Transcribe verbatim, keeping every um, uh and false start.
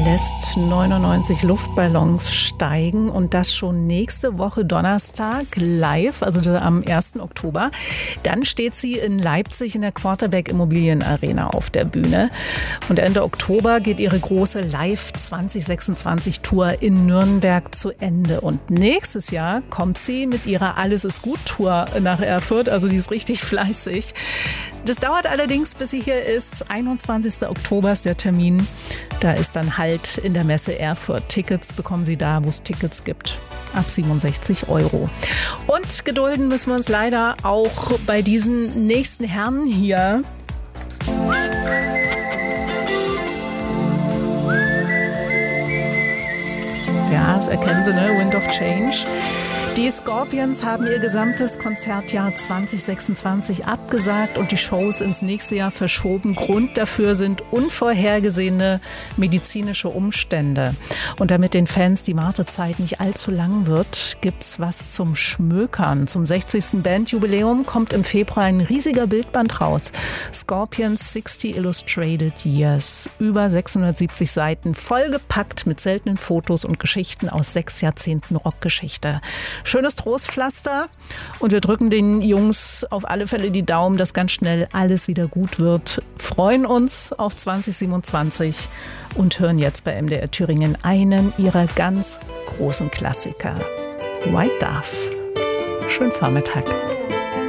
lässt neunundneunzig Luftballons steigen und das schon nächste Woche Donnerstag live, also am ersten Oktober. Dann steht sie in Leipzig in der Quarterback Immobilienarena auf der Bühne. Und Ende Oktober geht ihre große Live zwanzig sechsundzwanzig Tour in Nürnberg zu Ende. Und nächstes Jahr kommt sie mit ihrer Alles ist gut Tour nach Erfurt. Also die ist richtig fleißig. Das dauert allerdings, bis sie hier ist. einundzwanzigsten Oktober ist der Termin. Da ist dann Halt in der Messe Erfurt. Tickets bekommen Sie da, wo es Tickets gibt. Ab siebenundsechzig Euro. Und gedulden müssen wir uns leider auch bei diesen nächsten Herren hier. Ja, das erkennen Sie, ne? Wind of Change. Die Scorpions haben ihr gesamtes Konzertjahr zwanzig sechsundzwanzig abgesagt und die Shows ins nächste Jahr verschoben. Grund dafür sind unvorhergesehene medizinische Umstände. Und damit den Fans die Wartezeit nicht allzu lang wird, gibt's was zum Schmökern. Zum sechzigsten Bandjubiläum kommt im Februar ein riesiger Bildband raus. Scorpions sechzig Illustrated Years. Über sechshundertsiebzig Seiten, vollgepackt mit seltenen Fotos und Geschichten aus sechs Jahrzehnten Rockgeschichte. Schönes Trostpflaster und wir drücken den Jungs auf alle Fälle die Daumen, dass ganz schnell alles wieder gut wird. Freuen uns auf zwanzig siebenundzwanzig und hören jetzt bei M D R Thüringen einen ihrer ganz großen Klassiker. White Dove. Schönen Vormittag.